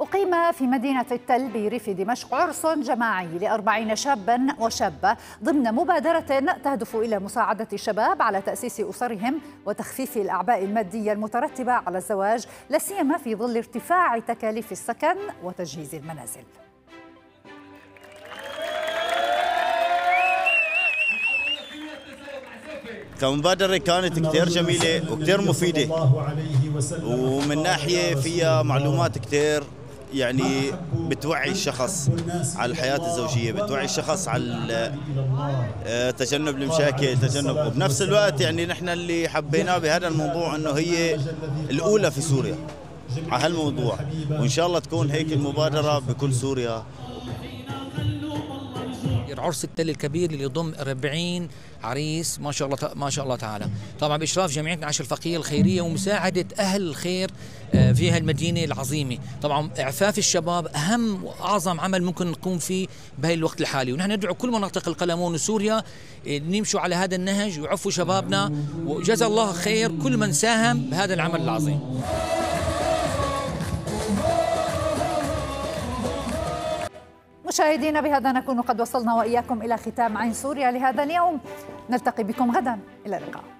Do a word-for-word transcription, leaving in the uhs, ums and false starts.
أقيم في مدينة التل بريف دمشق عرس جماعي لأربعين شابا وشابة ضمن مبادرة تهدف إلى مساعدة الشباب على تأسيس أسرهم وتخفيف الأعباء المادية المترتبة على الزواج، لا سيما في ظل ارتفاع تكاليف السكن وتجهيز المنازل. كمبادرة كانت كتير جميلة وكتير مفيدة، ومن ناحية فيها معلومات كتير يعني بتوعي الشخص على الحياة الزوجية، بتوعي الشخص على تجنب المشاكل، تجنب، وبنفس الوقت يعني نحن اللي حبيناه بهذا الموضوع انه هي الأولى في سوريا على هالموضوع، وإن شاء الله تكون هيك المبادرة بكل سوريا. عرس التل الكبير اللي يضم أربعين عريس ما شاء الله ما شاء الله تعالى، طبعا باشراف جمعيه انعاش الفقير الخيريه ومساعده اهل الخير في هالمدينه العظيمه. طبعا اعفاف الشباب اهم واعظم عمل ممكن نقوم فيه بهي الوقت الحالي، ونحن ندعو كل مناطق القلمون وسوريا نمشوا على هذا النهج ويعفوا شبابنا، وجزا الله خير كل من ساهم بهذا العمل العظيم. مشاهدينا، بهذا نكون قد وصلنا وإياكم إلى ختام عين سوريا لهذا اليوم. نلتقي بكم غدا، إلى اللقاء.